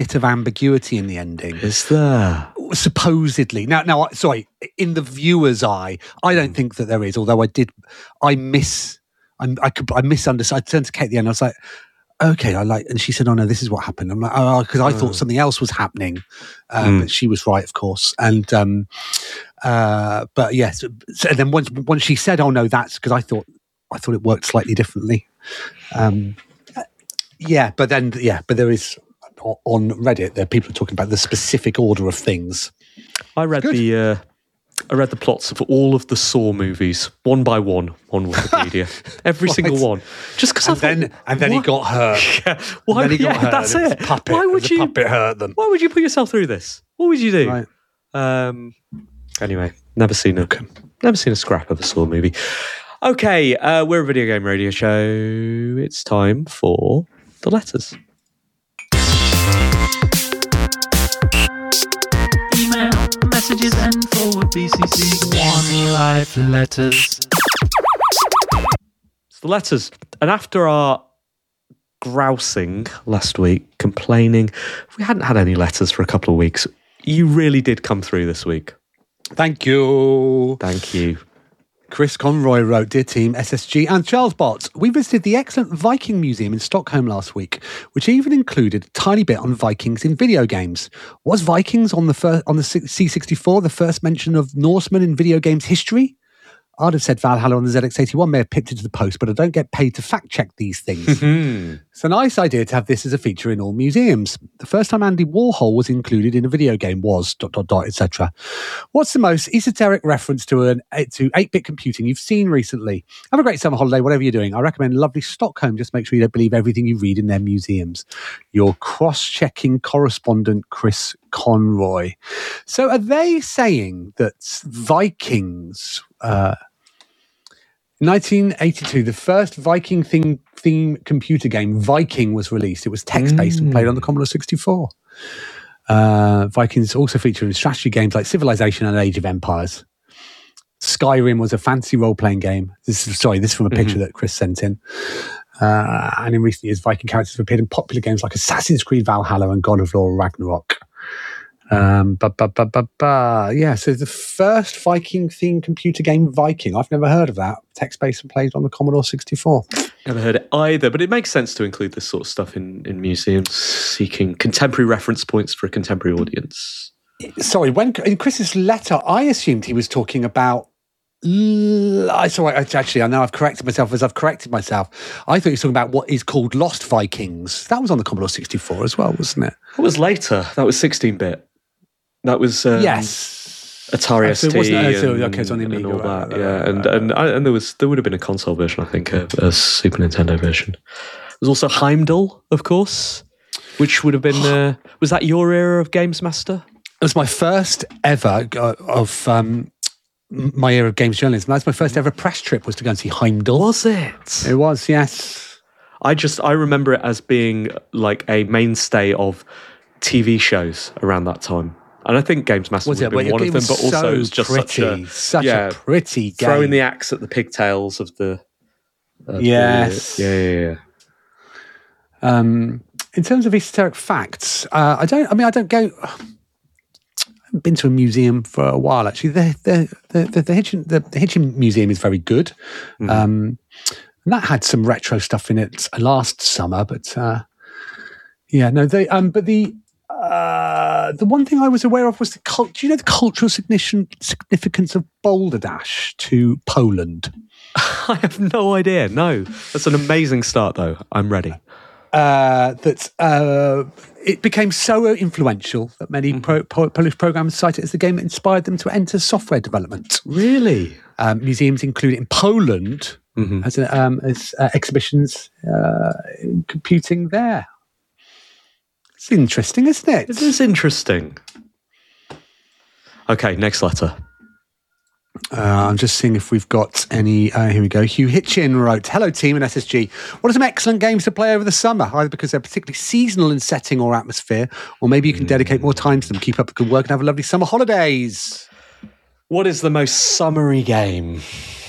bit of ambiguity in the ending. Is there? Supposedly. Now, sorry, in the viewer's eye, I don't think that there is, although I misunderstood. I turned to Kate at the end, I was like, okay, and she said, oh no, this is what happened. I'm like, oh, because I thought something else was happening. But she was right, of course. And, but yes. So then once she said, oh no, that's because I thought it worked slightly differently. But there is on Reddit, there people are talking about the specific order of things. I read the plots of all of the Saw movies, one by one, on Wikipedia. Every single one. Just because then he got hurt. Yeah, why? Then he got hurt. That's it. Puppet, why would you? Puppet hurt them. Why would you put yourself through this? What would you do? Right. Anyway, never seen a scrap of a Saw movie. Okay, we're a video game radio show. It's time for the letters. Email, messages, and forward BCC. One Life letters. It's the letters. And after our grousing last week, complaining, we hadn't had any letters for a couple of weeks. You really did come through this week. Thank you. Thank you. Chris Conroy wrote, Dear Team, SSG and Charles Bott, we visited the excellent Viking Museum in Stockholm last week, which even included a tiny bit on Vikings in video games. Was Vikings on the C64 the first mention of Norsemen in video games history? I'd have said Valhalla on the ZX81 may have pipped it to the post, but I don't get paid to fact check these things. It's a nice idea to have this as a feature in all museums. The first time Andy Warhol was included in a video game was ... etc. What's the most esoteric reference to 8-bit computing you've seen recently? Have a great summer holiday, whatever you're doing. I recommend lovely Stockholm. Just make sure you don't believe everything you read in their museums. Your cross-checking correspondent, Chris Conroy. So are they saying that Vikings... 1982, the first Viking theme computer game, Viking, was released. It was text-based and played on the Commodore 64. Vikings also featured in strategy games like Civilization and Age of Empires. Skyrim was a fantasy role-playing game. This is from a picture that Chris sent in. And in recent years, Viking characters have appeared in popular games like Assassin's Creed Valhalla and God of War Ragnarok. So the first Viking-themed computer game, Viking. I've never heard of that. Text-based and played on the Commodore 64. Never heard it either, but it makes sense to include this sort of stuff in museums, seeking contemporary reference points for a contemporary audience. Sorry, in Chris's letter, I assumed he was talking about... Actually, I know I've corrected myself as I've corrected myself. I thought he was talking about what is called Lost Vikings. That was on the Commodore 64 as well, wasn't it? That was later. That was 16-bit. That was yes, Atari ST it's on the and Amiga, all that. And there would have been a console version, I think, a Super Nintendo version. There was also Heimdall, of course, which would have been. Was that your era of Games Master? It was my first ever of my era of games journalism. That's my first ever press trip, was to go and see Heimdall. Was it? It was, yes. I remember it as being like a mainstay of TV shows around that time. And I think Games Master would have been one of them, but also it was just such a pretty game. Throwing the axe at the pigtails of the... yes. Yeah. In terms of esoteric facts, I haven't been to a museum for a while, actually. The Hitchin Museum is very good. And that had some retro stuff in it last summer, but the one thing I was aware of was do you know the cultural significance of Boulder Dash to Poland? I have no idea. No, that's an amazing start, though. I'm ready. It became so influential that many Polish programmers cite it as the game that inspired them to enter software development. Really? Museums include it in Poland as exhibitions in computing there. It's interesting, isn't it? It is interesting. Okay, next letter. I'm just seeing if we've got any... here we go. Hugh Hitchin wrote, Hello, team and SSG. What are some excellent games to play over the summer, either because they're particularly seasonal in setting or atmosphere, or maybe you can dedicate more time to them, keep up the good work and have a lovely summer holidays. What is the most summery game?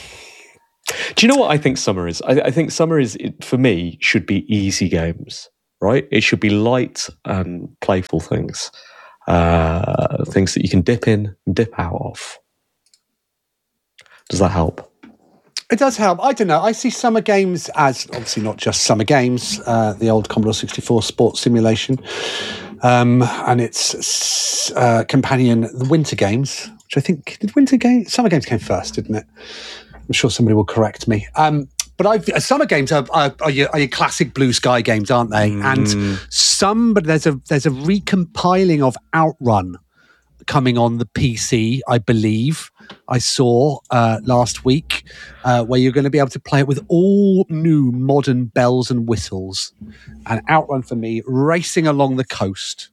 Do you know what I think summer is? I think summer is, for me, should be easy games. right? It should be light and playful things, things that you can dip in and dip out of. Does that help? It does help. I don't know. I see summer games as obviously not just summer games, the old Commodore 64 sports simulation, and its companion, the winter games, which I think summer games came first, didn't it? I'm sure somebody will correct me. But summer games are your classic blue sky games, aren't they? And but there's a recompiling of Outrun coming on the PC, I believe. I saw last week, where you're going to be able to play it with all new modern bells and whistles. And Outrun for me, racing along the coast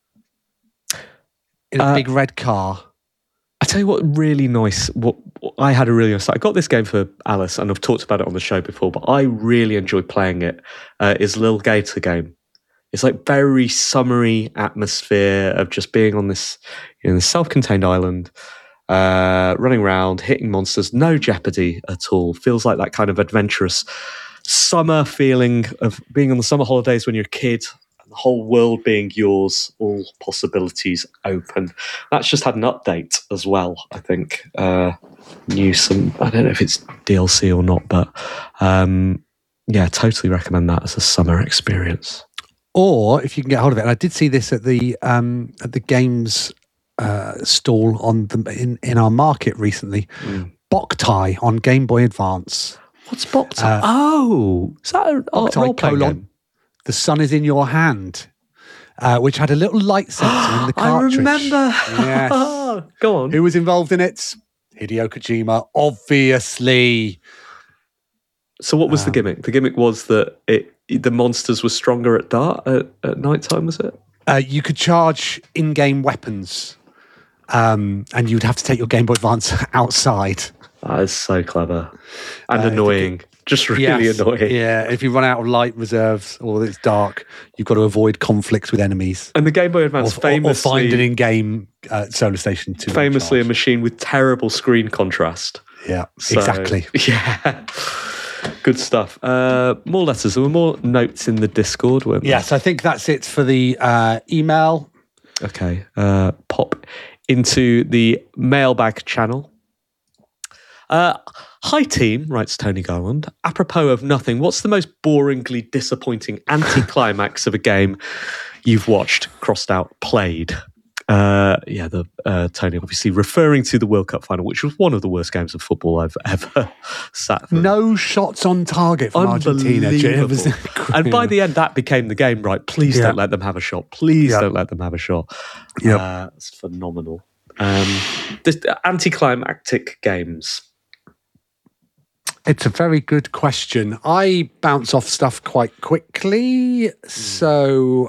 in a big red car. I tell you what, really nice. What I had a really nice. I got this game for Alice, and I've talked about it on the show before. But I really enjoyed playing it. Is Lil Gator game. It's like very summery atmosphere of just being on this, this self-contained island, running around, hitting monsters. No jeopardy at all. Feels like that kind of adventurous summer feeling of being on the summer holidays when you're a kid. The whole world being yours, all possibilities open. That's just had an update as well, I think. New some, I don't know if it's DLC or not, but yeah, totally recommend that as a summer experience. Or if you can get hold of it, and I did see this at the games stall in our market recently. Boktai on Game Boy Advance. What's Boktai? Is that a role-playing game? The Sun is in Your Hand, which had a little light sensor in the cartridge. I remember. Yes. Go on. Who was involved in it? Hideo Kojima, obviously. So what was the gimmick? The gimmick was that the monsters were stronger at night time, was it? You could charge in-game weapons, and you'd have to take your Game Boy Advance outside. That is so clever. And annoying. Just really annoying. Yeah, if you run out of light reserves or it's dark, you've got to avoid conflicts with enemies. And the Game Boy Advance famously... Or find an in-game solar station to famously a machine with terrible screen contrast. Yeah, exactly. Yeah. Good stuff. More letters. There were more notes in the Discord, weren't there? Yes, I think that's it for the email. Okay. Pop into the mailbag channel. Hi team, writes Tony Garland. Apropos of nothing, what's the most boringly disappointing anticlimax of a game you've watched, crossed out, played? Tony obviously referring to the World Cup final, which was one of the worst games of football I've ever sat through. No shots on target from Argentina. And by the end, that became the game, right? Please don't let them have a shot. Please don't let them have a shot. It's phenomenal. The anticlimactic games. It's a very good question. I bounce off stuff quite quickly. So,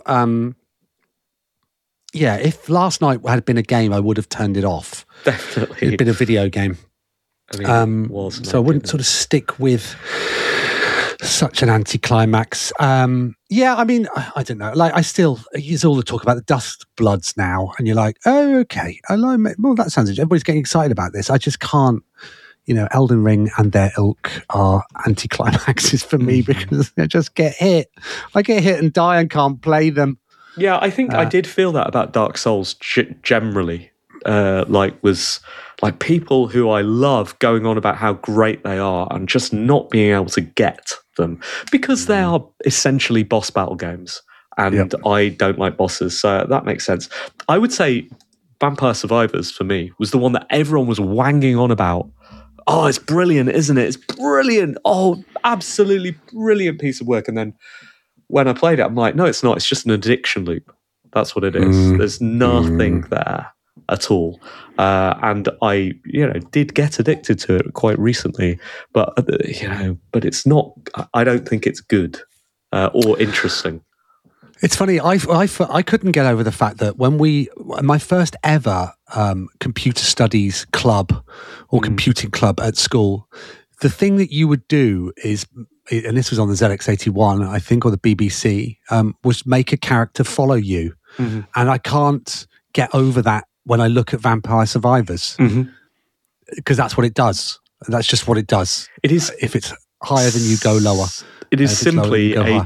if last night had been a game, I would have turned it off. Definitely. It'd been a video game. So I wouldn't sort of stick with such an anticlimax. I don't know. Like, it's all the talk about the Dust Bloods now. And you're like, oh, okay. Well, that sounds interesting. Everybody's getting excited about this. I just can't. Elden Ring and their ilk are anticlimaxes for me because I just get hit. I get hit and die and can't play them. Yeah, I think I did feel that about Dark Souls generally. Was people who I love going on about how great they are and just not being able to get them because they are essentially boss battle games. And I don't like bosses, so that makes sense. I would say Vampire Survivors, for me, was the one that everyone was wanging on about. Oh, it's brilliant, isn't it? It's brilliant. Oh, absolutely brilliant piece of work. And then when I played it, I'm like, no, it's not. It's just an addiction loop. That's what it is. There's nothing there at all. And I, did get addicted to it quite recently. But, but it's not, I don't think it's good or interesting. It's funny. I couldn't get over the fact that my first ever computer studies club or computing club at school, the thing that you would do is, and this was on the ZX81, I think, or the BBC, was make a character follow you. And I can't get over that when I look at Vampire Survivors because that's what it does. That's just what it does. It is. If it's higher than you, go lower. It is simply a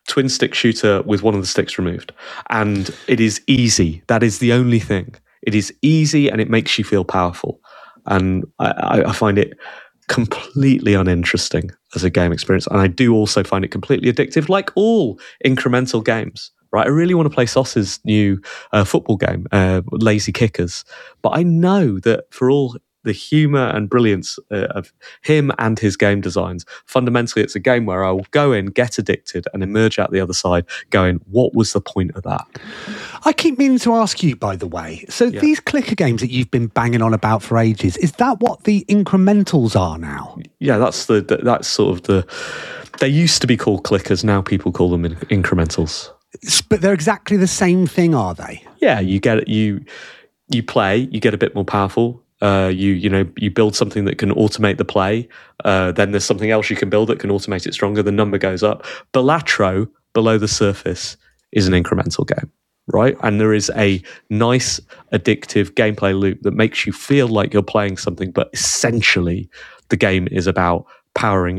twin stick shooter with one of the sticks removed. And it is easy. That is the only thing. It is easy and it makes you feel powerful. And I find it completely uninteresting as a game experience. And I do also find it completely addictive, like all incremental games. Right, I really want to play Sauce's new football game, Lazy Kickers. But I know that for all the humour and brilliance of him and his game designs, fundamentally it's a game where I will go in, get addicted, and emerge out the other side going, what was the point of that? I keep meaning to ask you, by the way, so these clicker games that you've been banging on about for ages, is that what the incrementals are now? Yeah, that's sort of the... They used to be called clickers, now people call them incrementals. But they're exactly the same thing, are they? Yeah, you play, you get a bit more powerful. You build something that can automate the play. Then there's something else you can build that can automate it stronger. The number goes up. Balatro, below the surface, is an incremental game, right? And there is a nice, addictive gameplay loop that makes you feel like you're playing something, but essentially the game is about empowering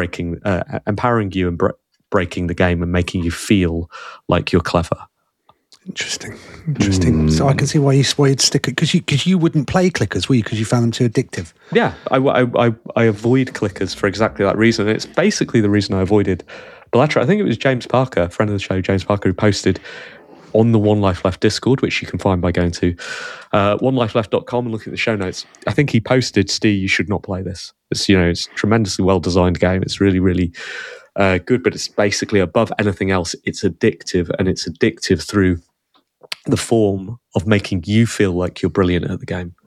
you and breaking the game and making you feel like you're clever. Interesting. So I can see why you'd stick it, because you wouldn't play clickers, will you? Because you found them too addictive. Yeah, I avoid clickers for exactly that reason. It's basically the reason I avoided Balatro. I think it was James Parker, friend of the show, James Parker, who posted on the One Life Left Discord, which you can find by going to onelifeleft.com and looking at the show notes. I think he posted, Steve, you should not play this. It's a tremendously well-designed game. It's really, really good, but it's basically above anything else. It's addictive, and it's addictive through the form of making you feel like you're brilliant at the game.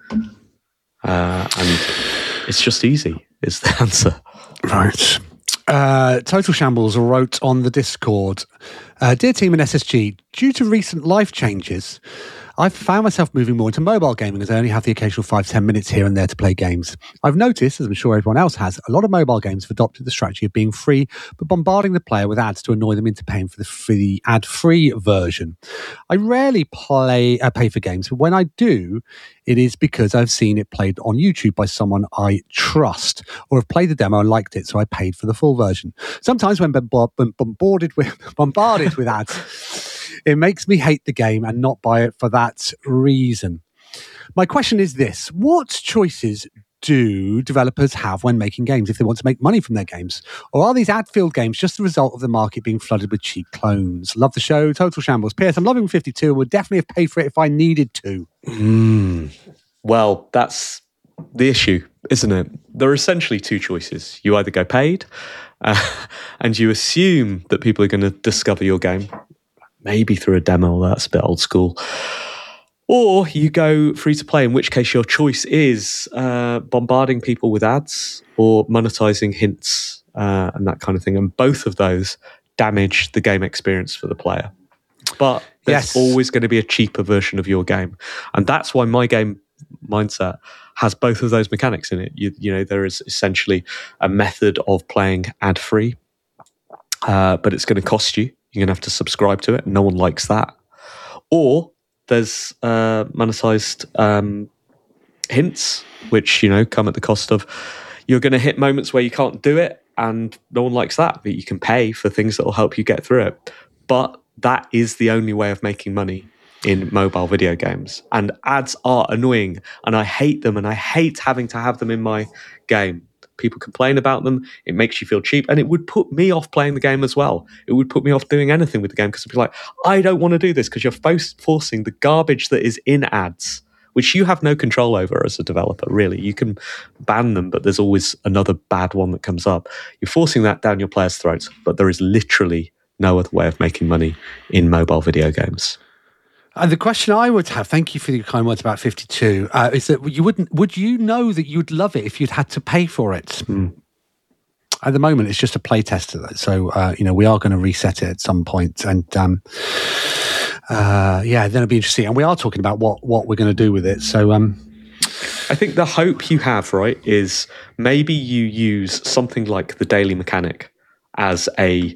And it's just easy, is the answer. Right. Total Shambles wrote on the Discord, Dear team and SSG, due to recent life changes, I've found myself moving more into mobile gaming as I only have the occasional 5-10 minutes here and there to play games. I've noticed, as I'm sure everyone else has, a lot of mobile games have adopted the strategy of being free, but bombarding the player with ads to annoy them into paying for the ad-free version. I rarely pay for games, but when I do, it is because I've seen it played on YouTube by someone I trust, or have played the demo and liked it, so I paid for the full version. Sometimes when bombarded with ads, it makes me hate the game and not buy it for that reason. My question is this: what choices do developers have when making games if they want to make money from their games? Or are these ad-filled games just the result of the market being flooded with cheap clones? Love the show, Total Shambles. P.S. I'm loving 52 and would definitely have paid for it if I needed to. Well, that's the issue, isn't it? There are essentially two choices. You either go paid and you assume that people are going to discover your game, maybe through a demo, that's a bit old school. Or you go free to play, in which case your choice is bombarding people with ads or monetizing hints and that kind of thing. And both of those damage the game experience for the player. But there's always going to be a cheaper version of your game. And that's why my game mindset has both of those mechanics in it. You know, there is essentially a method of playing ad-free, but it's going to cost you. You're going to have to subscribe to it, and no one likes that. Or there's monetized hints, which, come at the cost of you're going to hit moments where you can't do it, and no one likes that, but you can pay for things that will help you get through it. But that is the only way of making money in mobile video games. And ads are annoying, and I hate them, and I hate having to have them in my game. People complain about them. It makes you feel cheap, and it would put me off playing the game as well. It would put me off doing anything with the game because I'd be like, I don't want to do this, because you're forcing the garbage that is in ads, which you have no control over as a developer, really. You can ban them, but there's always another bad one that comes up. You're forcing that down your players' throats, but there is literally no other way of making money in mobile video games. And the question I would have, thank you for your kind words about 52, is that would you know that you'd love it if you'd had to pay for it? At the moment, it's just a play test. So, we are going to reset it at some point. And, then it'll be interesting. And we are talking about what we're going to do with it. So, I think the hope you have, right, is maybe you use something like the daily mechanic as a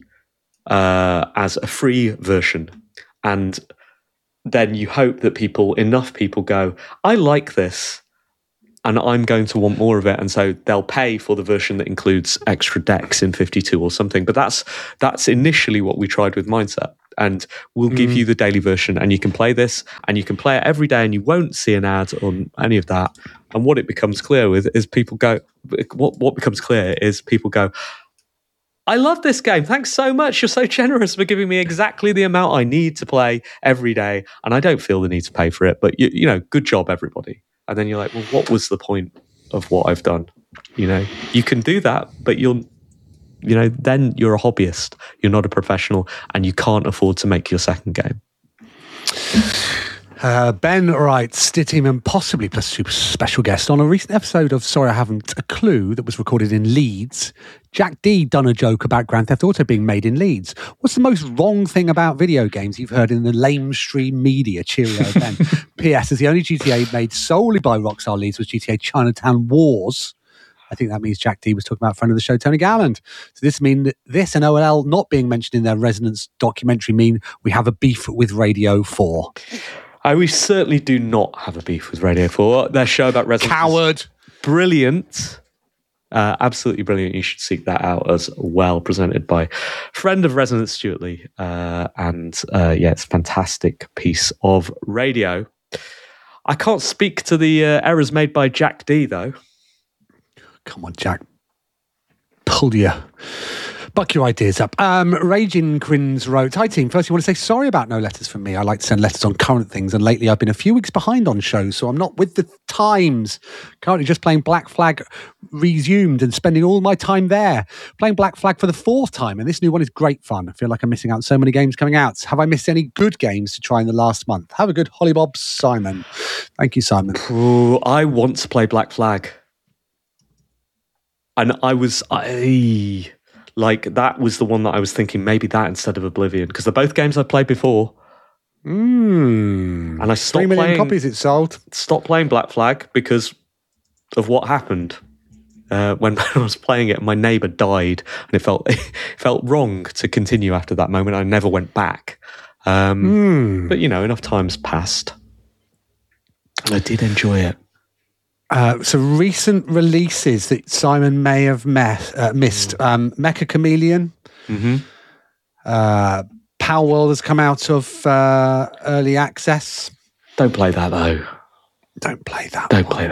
free version, and then you hope that enough people go, I like this, and I'm going to want more of it, and so they'll pay for the version that includes extra decks in 52 or something. But that's initially what we tried with Mindset, and we'll give you the daily version, and you can play this, and you can play it every day, and you won't see an ad on any of that. And what it becomes clear with is people go, what becomes clear is people go, I love this game. Thanks so much. You're so generous for giving me exactly the amount I need to play every day, and I don't feel the need to pay for it. But you know, good job, everybody. And then you're like, well, what was the point of what I've done? You know, you can do that, but then you're a hobbyist. You're not a professional, and you can't afford to make your second game. Ben writes, Dear team and possibly plus super special guest, on a recent episode of Sorry I Haven't a Clue that was recorded in Leeds, Jack D done a joke about Grand Theft Auto being made in Leeds. What's the most wrong thing about video games you've heard in the lamestream media? Cheerio, Ben. P.S. As the only GTA made solely by Rockstar Leeds was GTA Chinatown Wars. I think that means Jack D was talking about friend of the show, Tony Galland. So this mean that this and OLL not being mentioned in their Resonance documentary mean we have a beef with Radio 4. We certainly do not have a beef with Radio 4. Their show about Resonance. Coward. Brilliant. Absolutely brilliant. You should seek that out as well. Presented by friend of Resonance, Stuart Lee. It's a fantastic piece of radio. I can't speak to the errors made by Jack D, though. Come on, Jack. Buck your ideas up. Raging Crins wrote, Hi team, first you want to say sorry about no letters from me. I like to send letters on current things, and lately I've been a few weeks behind on shows, so I'm not with the times. Currently just playing Black Flag Resumed and spending all my time there. Playing Black Flag for the 4th time, and this new one is great fun. I feel like I'm missing out on so many games coming out. Have I missed any good games to try in the last month? Have a good Hollybob, Simon. Thank you, Simon. Ooh, I want to play Black Flag. And that was the one that I was thinking, maybe that instead of Oblivion, because they're both games I've played before. And I stopped 3 million playing, copies it sold. Stopped playing Black Flag because of what happened when I was playing it. My neighbour died, and it felt wrong to continue after that moment. I never went back. But enough time's passed, and I did enjoy it. So recent releases that Simon may have missed. Mecha Chameleon. Power World has come out of early access. Don't play that, though. Don't play that.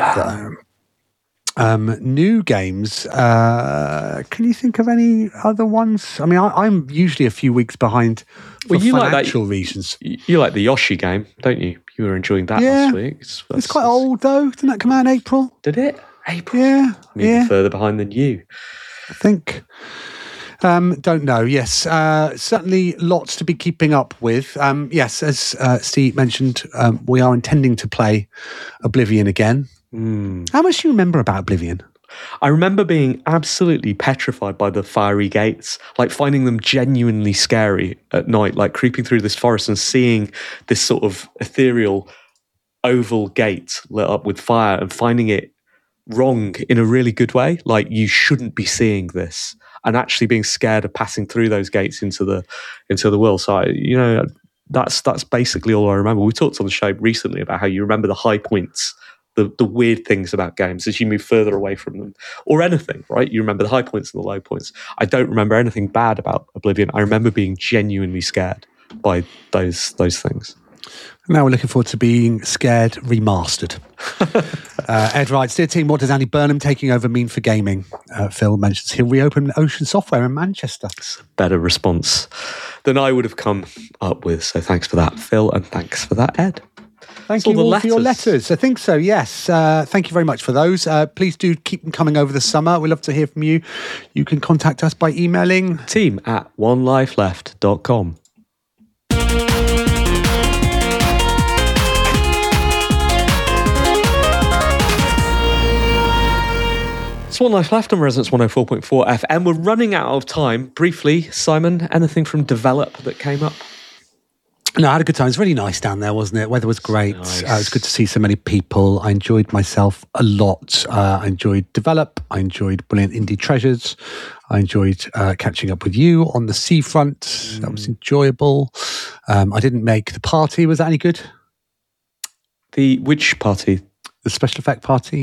New games. Can you think of any other ones? I mean, I'm usually a few weeks behind for financial reasons. You like the Yoshi game, don't you? You were enjoying that last week. It's quite old, though. Didn't that come out in April? Did it? April? Yeah. I'm even further behind than you. I think. Don't know. Yes. Certainly lots to be keeping up with. Yes, as Steve mentioned, we are intending to play Oblivion again. How much do you remember about Oblivion? I remember being absolutely petrified by the fiery gates, like finding them genuinely scary at night, like creeping through this forest and seeing this sort of ethereal oval gate lit up with fire and finding it wrong in a really good way. Like, you shouldn't be seeing this, and actually being scared of passing through those gates into the world. So, that's basically all I remember. We talked on the show recently about how you remember the high points, the weird things about games as you move further away from them, or anything, right? You remember the high points and the low points. I don't remember anything bad about Oblivion. I remember being genuinely scared by those things. Now we're looking forward to being scared remastered. Ed writes, Dear team, what does Andy Burnham taking over mean for gaming? Phil mentions he'll reopen Ocean Software in Manchester. Better response than I would have come up with. So thanks for that, Phil, and thanks for that, Ed. Thank you all for your letters. I think so, yes. Thank you very much for those. Please do keep them coming over the summer. We'd love to hear from you. You can contact us by emailing team@onelifeleft.com. It's One Life Left on Resonance 104.4 FM. We're running out of time. Briefly, Simon, anything from Develop that came up? No, I had a good time. It was really nice down there, wasn't it? Weather was great. Nice. It was good to see so many people. I enjoyed myself a lot. I enjoyed Develop. I enjoyed Brilliant Indie Treasures. I enjoyed catching up with you on the seafront. That was enjoyable. I didn't make the party. Was that any good? Which party? The special effect party.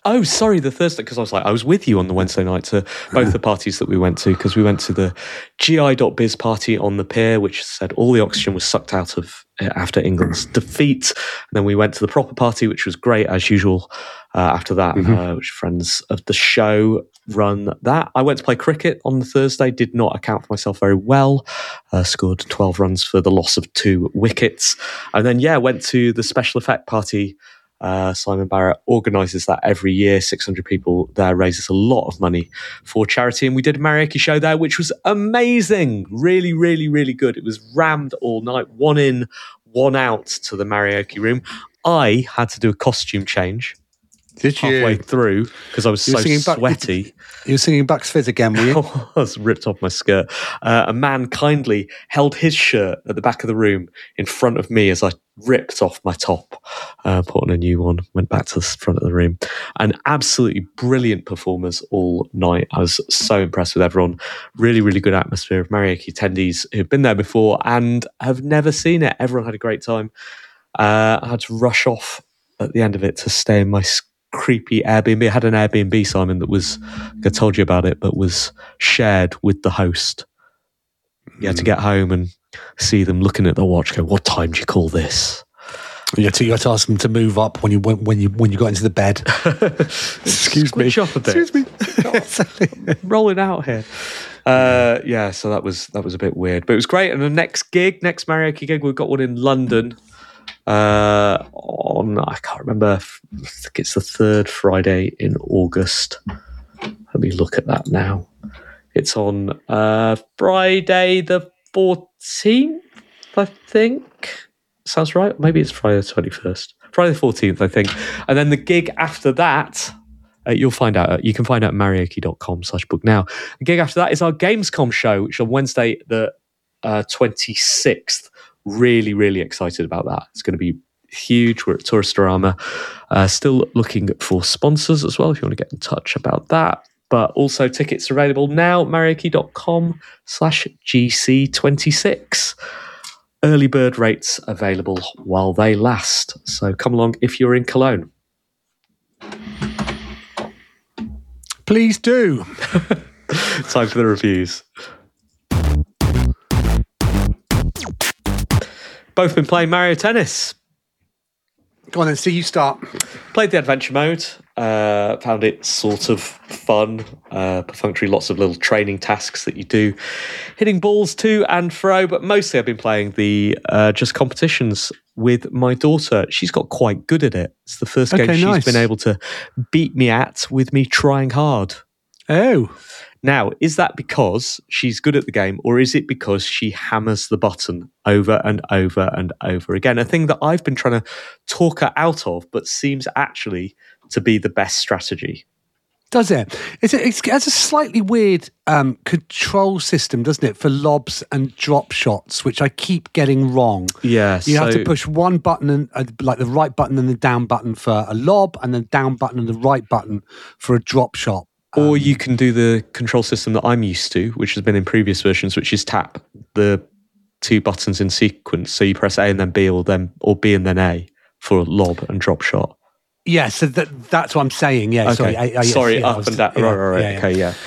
Oh, sorry, the Thursday, because I was with you on the Wednesday night to both the parties that we went to, because we went to the GI.biz party on the pier, which said all the oxygen was sucked out of it after England's defeat. And then we went to the proper party, which was great as usual. After that, which friends of the show run that. I went to play cricket on the Thursday, did not account for myself very well. Scored 12 runs for the loss of 2 wickets. And then, went to the special effect party. Simon Barrett organises that every year. 600 people there, raises a lot of money for charity. And we did a karaoke show there, which was amazing. Really, really, really good. It was rammed all night, 1 in, 1 out to the karaoke room. I had to do a costume change. Did you? Halfway through, because I was so sweaty. You were singing Bucks Fizz again, were you? I was ripped off my skirt. A man kindly held his shirt at the back of the room in front of me as I ripped off my top, put on a new one, went back to the front of the room. And absolutely brilliant performers all night. I was so impressed with everyone. Really, really good atmosphere of karaoke attendees who've been there before and have never seen it. Everyone had a great time. I had to rush off at the end of it to stay in my creepy Airbnb. I had an Airbnb, Simon, that was, I told you about it, but was shared with the host. You had to get home and see them looking at the watch, go, what time do you call this? You had to ask them to move up when you got into the bed. Excuse me. Up a bit. Excuse me. Rolling out here. So that was a bit weird, but it was great. And the next karaoke gig, we've got one in London. On, I can't remember, I think it's the 3rd Friday in August. Let me look at that now. It's on Friday the 14th, I think. Sounds right? Maybe it's Friday the 21st. Friday the 14th, I think. And then the gig after that, you can find out at karaoke.com/book now. The gig after that is our Gamescom show, which is on Wednesday the 26th. Really, really excited about that. It's going to be huge. We're at Touristorama. Still looking for sponsors as well if you want to get in touch about that. But also tickets are available now, karaoke.com/GC26. Early bird rates available while they last. So come along if you're in Cologne. Please do. Time for the reviews. Both been playing Mario Tennis. Go on then, Steve, you start. Played the adventure mode. Found it sort of fun. Perfunctory, lots of little training tasks that you do. Hitting balls to and fro, but mostly I've been playing the just competitions with my daughter. She's got quite good at it. It's the first game she's been able to beat me at with me trying hard. Oh. Now, is that because she's good at the game, or is it because she hammers the button over and over and over again? A thing that I've been trying to talk her out of, but seems actually to be the best strategy. Does it? It has a slightly weird control system, doesn't it, for lobs and drop shots, which I keep getting wrong. Yeah. You have to push one button, and like the right button and the down button for a lob, and the down button and the right button for a drop shot. Or you can do the control system that I'm used to, which has been in previous versions, which is tap the 2 buttons in sequence. So you press A and then B, or B and then A for lob and drop shot. Yeah, so that's what I'm saying. Yeah, okay. Sorry, up and down. Yeah, right. Yeah. Okay, yeah.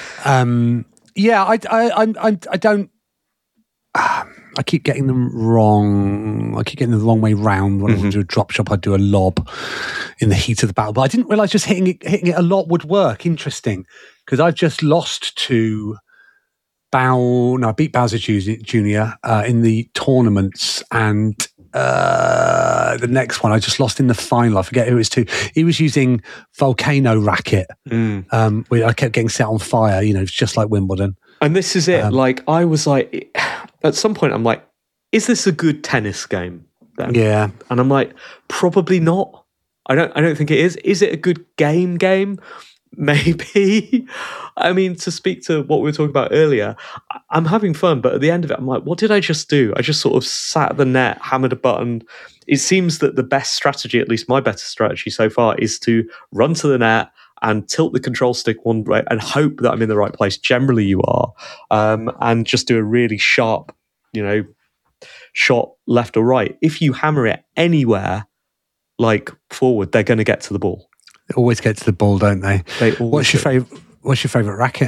I don't. I keep getting them wrong. I keep getting them the wrong way round. When I want to do a drop shot, I do a lob in the heat of the battle. But I didn't realise just hitting it a lot would work. Interesting, because I've just lost to I beat Bowser Jr. In the tournaments, and the next one I just lost in the final. I forget who it was to. He was using Volcano Racket. I kept getting set on fire. It's just like Wimbledon. And this is it. I was like, at some point, I'm like, is this a good tennis game? Then? Yeah. And I'm like, probably not. I don't think it is. Is it a good game? Maybe. I mean, to speak to what we were talking about earlier, I'm having fun, but at the end of it, I'm like, what did I just do? I just sort of sat at the net, hammered a button. It seems that the best strategy, at least my better strategy so far, is to run to the net and tilt the control stick one way and hope that I'm in the right place. Generally you are. And just do a really sharp, shot left or right. If you hammer it anywhere, like forward, they're going to get to the ball. They always get to the ball, don't they? They always What's your favourite racket?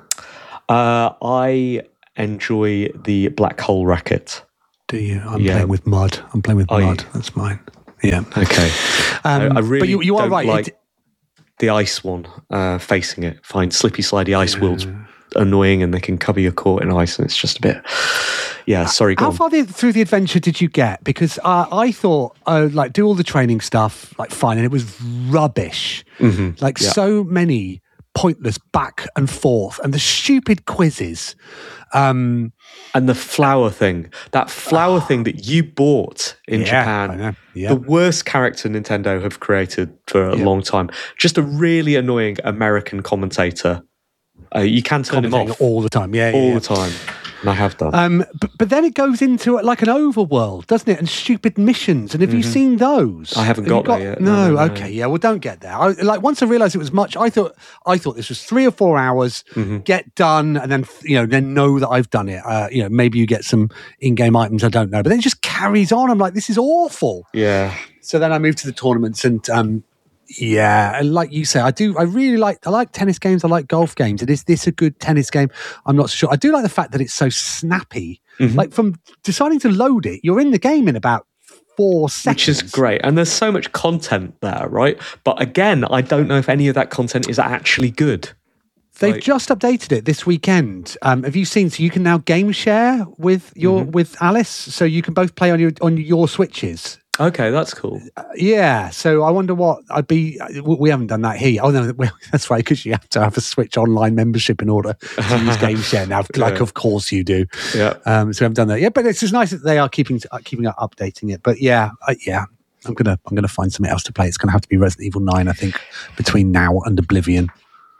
I enjoy the Black Hole racket. Do you? I'm playing with mud. Mud. That's mine. Yeah. Okay. I really but you are don't right. like the ice one, facing it. Find slippy, slidey ice worlds annoying, and they can cover your court in ice, and it's just a bit... Yeah, sorry, go How on. far through the adventure did you get? Because I thought, like, do all the training stuff, like, fine, and it was rubbish. Mm-hmm. Like, so many pointless back and forth, and the stupid quizzes. And the flower thing. That flower thing that you bought in Japan. I know. Yeah. The worst character Nintendo have created for a long time. Just a really annoying American commentator. You can turn him off. All the time. All the time. And I have done. But then it goes into like an overworld, doesn't it? And stupid missions. And have you seen those? I haven't got there yet. No, okay, yeah. Well, don't get there. Once I realised it was much, I thought this was 3 or 4 hours, get done, and then then know that I've done it. Maybe you get some in-game items. I don't know, but then it just carries on. I'm like, this is awful. Yeah. So then I moved to the tournaments and. And like you say, I like tennis games. I like golf games. Is this a good tennis game? I'm not sure. I do like the fact that it's so snappy. Like from deciding to load it, you're in the game in about 4 seconds. Which is great. And there's so much content there, right? But again, I don't know if any of that content is actually good. They've just updated it this weekend. Have you seen? So you can now game share with with Alice, so you can both play on your Switches. Okay, that's cool. So I wonder what I'd be. We haven't done that here. Oh no, that's right, because you have to have a Switch Online membership in order to use Game Share now. Like, of course you do. Yeah. So we haven't done that yet, but it's just nice that they are keeping updating it. But I'm gonna find something else to play. It's gonna have to be Resident Evil 9, I think, between now and Oblivion.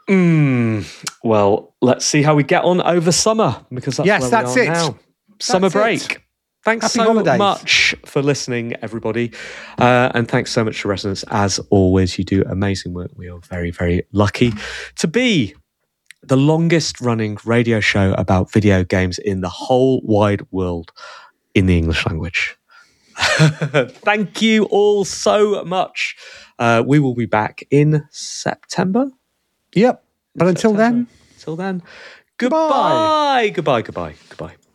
Well, let's see how we get on over summer, because that's where we are now. Summer break. Thanks Happy so holidays. much for listening, everybody. And thanks so much to Resonance. As always, you do amazing work. We are very, very lucky to be the longest running radio show about video games in the whole wide world in the English language. Thank you all so much. We will be back in September. Yep. But until then, goodbye. Goodbye.